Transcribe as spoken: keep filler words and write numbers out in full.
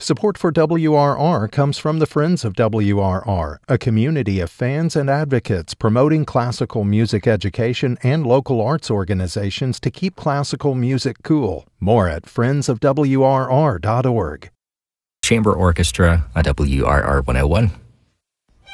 Support for W R R comes from the Friends of W R R, a community of fans and advocates promoting classical music education and local arts organizations to keep classical music cool. More at friends of w r r dot org. Chamber Orchestra on W R R one oh one.